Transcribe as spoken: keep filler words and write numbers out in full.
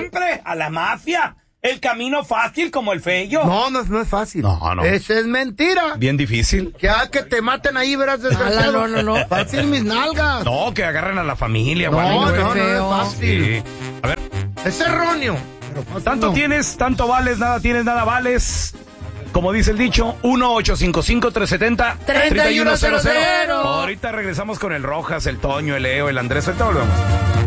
siempre a la mafia. El camino fácil como el feyo. No, no, no es fácil. No, no. Esa es mentira. Bien difícil. Que, ah, que te maten ahí, verás, desgraciado. No, no, no. Fácil mis nalgas. No, que agarren a la familia. No, Juanito, no, eh. no, no es fácil. Sí. A ver, Es erróneo. Pero fácil tanto no. tienes, tanto vales, nada tienes, nada vales. Como dice el dicho, uno ocho cinco cinco, tres siete cero, tres uno cero cero. Ahorita regresamos con el Rojas, el Toño, el Leo, el Andrés. Ahorita volvemos.